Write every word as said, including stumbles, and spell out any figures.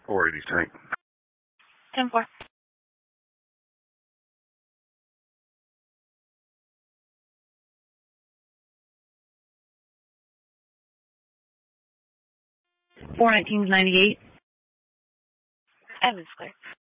four eighty tank. ten four. four nineteen ninety-eight. Evans clear.